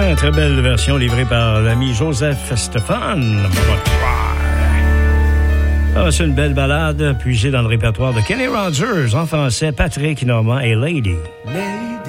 Très belle version livrée par l'ami Joseph Stéphane. C'est une belle balade puisée dans le répertoire de Kenny Rogers en français, Patrick Normand et Lady.